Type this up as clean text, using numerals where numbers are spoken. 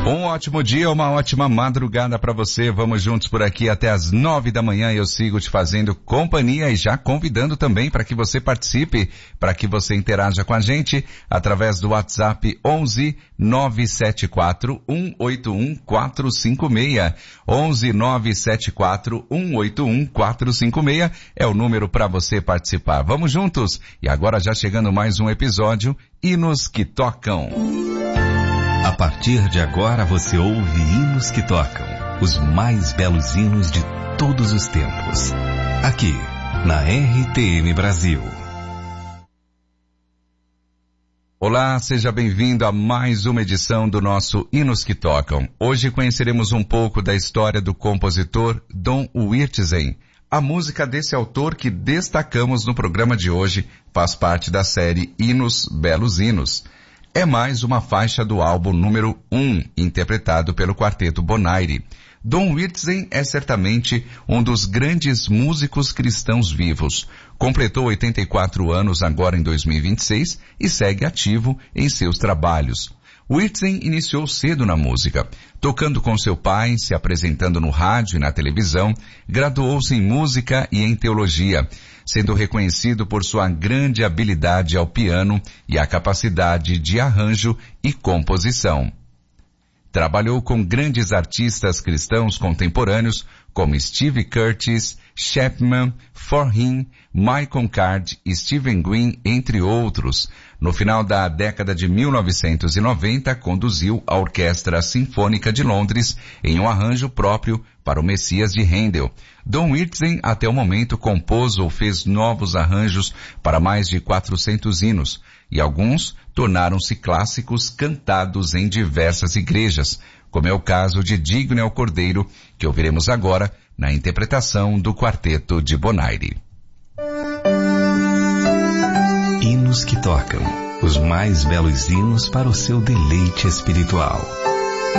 Um ótimo dia, uma ótima madrugada para você. Vamos juntos por aqui até as 9 da manhã. Eu sigo te fazendo companhia e já convidando também para que você participe, para que você interaja com a gente através do WhatsApp 11 974 181 456. 11 974 181 456 é o número para você participar. Vamos juntos? E agora já chegando mais um episódio, Hinos que Tocam. A partir de agora você ouve hinos que tocam, os mais belos hinos de todos os tempos. Aqui, na RTM Brasil. Olá, seja bem-vindo a mais uma edição do nosso Hinos que Tocam. Hoje conheceremos um pouco da história do compositor Dom Wurtzen. A música desse autor que destacamos no programa de hoje faz parte da série Hinos, Belos Hinos. É mais uma faixa do álbum número 1, interpretado pelo Quarteto Bonaire. Dom Wurtzen é certamente um dos grandes músicos cristãos vivos. Completou 84 anos agora em 2026 e segue ativo em seus trabalhos. Wurtzen iniciou cedo na música, tocando com seu pai, se apresentando no rádio e na televisão, graduou-se em música e em teologia, sendo reconhecido por sua grande habilidade ao piano e a capacidade de arranjo e composição. Trabalhou com grandes artistas cristãos contemporâneos como Steve Curtis, Chapman, Forhin, Michael Card e Stephen Green, entre outros. No final da década de 1990, conduziu a Orquestra Sinfônica de Londres em um arranjo próprio para o Messias de Handel. Dom Wurtzen, até o momento, compôs ou fez novos arranjos para mais de 400 hinos, e alguns tornaram-se clássicos cantados em diversas igrejas, como é o caso de Digno é o Cordeiro, que ouviremos agora na interpretação do Quarteto de Bonaire. Hinos que tocam, os mais belos hinos para o seu deleite espiritual.